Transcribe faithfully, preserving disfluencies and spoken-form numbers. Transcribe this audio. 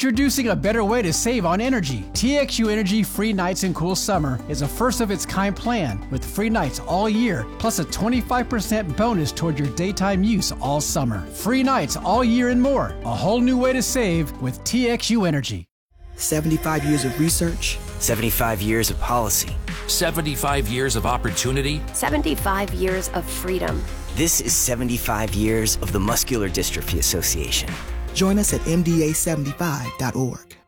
Introducing a better way to save on energy. T X U Energy Free Nights and Cool Summer is a first-of-its-kind plan with free nights all year, plus a twenty-five percent bonus toward your daytime use all summer. Free nights all year and more. A whole new way to save with T X U Energy. seventy-five years of research. seventy-five years of policy. seventy-five years of opportunity. seventy-five years of freedom. This is seventy-five years of the Muscular Dystrophy Association. Join us at M D A seventy-five dot org.